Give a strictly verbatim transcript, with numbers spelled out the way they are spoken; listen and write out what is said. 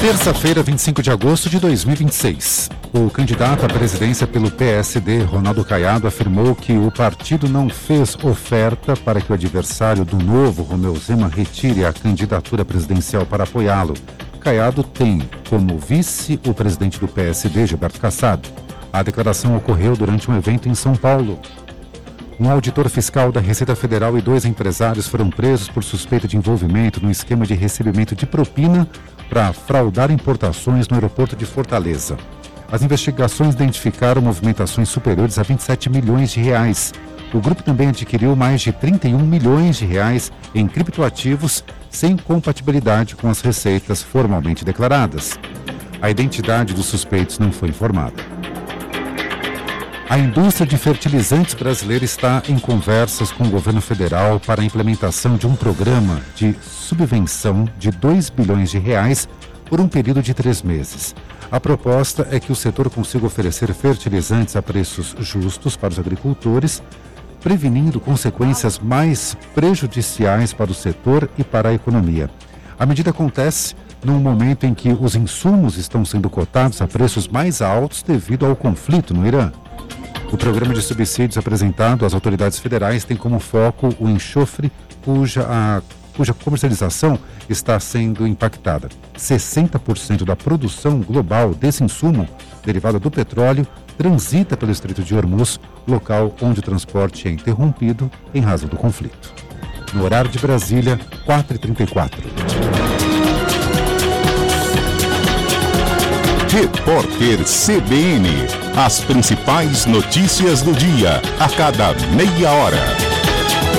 Terça-feira, vinte e cinco de agosto de dois mil e vinte e seis. O candidato à presidência pelo P S D, Ronaldo Caiado, afirmou que o partido não fez oferta para que o adversário do Novo, Romeu Zema, retire a candidatura presidencial para apoiá-lo. Caiado tem como vice o presidente do P S D, Gilberto Kassab. A declaração ocorreu durante um evento em São Paulo. Um auditor fiscal da Receita Federal e dois empresários foram presos por suspeita de envolvimento no esquema de recebimento de propina para fraudar importações no aeroporto de Fortaleza. As investigações identificaram movimentações superiores a vinte e sete milhões de reais. O grupo também adquiriu mais de trinta e um milhões de reais em criptoativos sem compatibilidade com as receitas formalmente declaradas. A identidade dos suspeitos não foi informada. A indústria de fertilizantes brasileira está em conversas com o governo federal para a implementação de um programa de subvenção de dois bilhões de reais por um período de três meses. A proposta é que o setor consiga oferecer fertilizantes a preços justos para os agricultores, prevenindo consequências mais prejudiciais para o setor e para a economia. A medida acontece num momento em que os insumos estão sendo cotados a preços mais altos devido ao conflito no Irã. O programa de subsídios apresentado às autoridades federais tem como foco o enxofre, cuja, a, cuja comercialização está sendo impactada. sessenta por cento da produção global desse insumo, derivada do petróleo, transita pelo Estreito de Hormuz, local onde o transporte é interrompido em razão do conflito. No horário de Brasília, quatro e trinta e quatro. Repórter C B N. As principais notícias do dia, a cada meia hora.